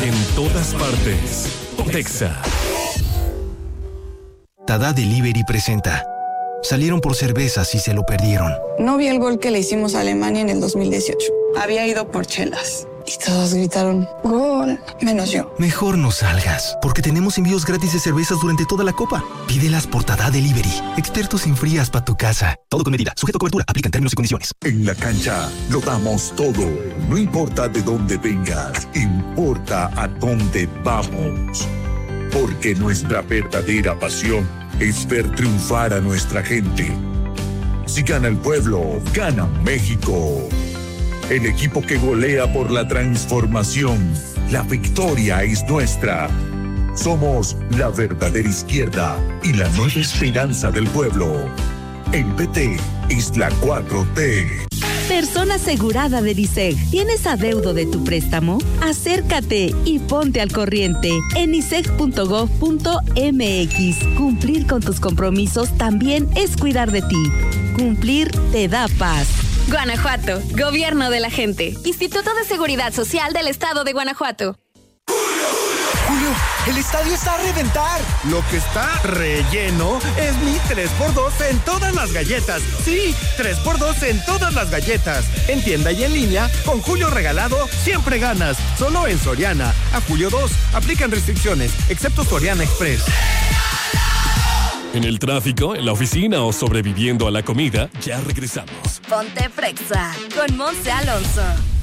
En todas partes. Pontexa. Tada Delivery presenta. Salieron por cervezas y se lo perdieron. No vi el gol que le hicimos a Alemania en el 2018. Había ido por chelas. Y todos gritaron, ¡gol! Menos yo. Mejor no salgas, porque tenemos envíos gratis de cervezas durante toda la Copa. Pídelas por Tada Delivery. Expertos en frías para tu casa. Todo con medida. Sujeto a cobertura. Aplican términos y condiciones. En la cancha lo damos todo. No importa de dónde vengas, importa a dónde vamos. Porque nuestra verdadera pasión es ver triunfar a nuestra gente. Si gana el pueblo, gana México. El equipo que golea por la transformación. La victoria es nuestra. Somos la verdadera izquierda y la nueva esperanza del pueblo. El PT es la 4T. Persona asegurada de ISEG. ¿Tienes adeudo de tu préstamo? Acércate y ponte al corriente en iseg.gov.mx. Cumplir con tus compromisos también es cuidar de ti. Cumplir te da paz. Guanajuato, Gobierno de la Gente. Instituto de Seguridad Social del Estado de Guanajuato. Julio, el estadio está a reventar. Lo que está relleno es mi 3x2 en todas las galletas. Sí, 3x2 en todas las galletas. En tienda y en línea, con Julio regalado, siempre ganas. Solo en Soriana. A julio 2, aplican restricciones, excepto Soriana Express. En el tráfico, en la oficina o sobreviviendo a la comida, ya regresamos. Ponte Frexa con Monse Alonso.